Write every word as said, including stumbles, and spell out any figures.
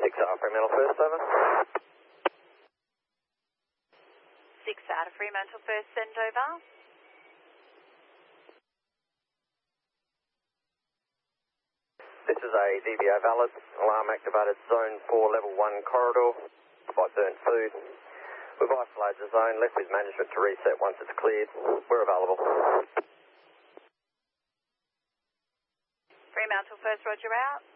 six out of Fremantle first, over. six out of Fremantle first, send over. This is a D V O valid, alarm activated zone four level one corridor by burnt food. We've isolated the zone, left with management to reset once it's cleared. We're available. Fremantle first, roger out.